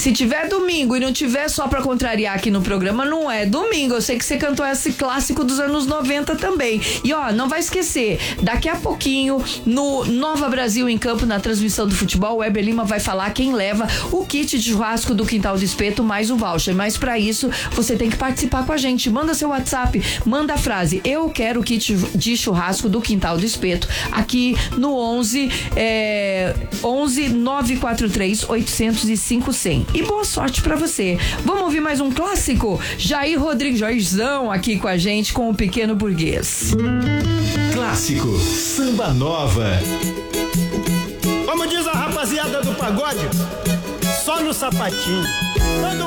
Se tiver domingo e não tiver só pra contrariar aqui no programa, não é domingo. Eu sei que você cantou esse clássico dos anos 90 também. E ó, não vai esquecer, daqui a pouquinho, no Nova Brasil em Campo, na transmissão do futebol, o Weber Lima vai falar quem leva o kit de churrasco do Quintal do Espeto mais o voucher. Mas pra isso, você tem que participar com a gente. Manda seu WhatsApp, manda a frase: eu quero o kit de churrasco do Quintal do Espeto, aqui no 11 943 805 100. E boa sorte pra você. Vamos ouvir mais um clássico? Jair Rodrigues, Jairzão aqui com a gente, com o Pequeno Burguês. Clássico Samba Nova. Como diz a rapaziada do pagode, só no sapatinho. Todo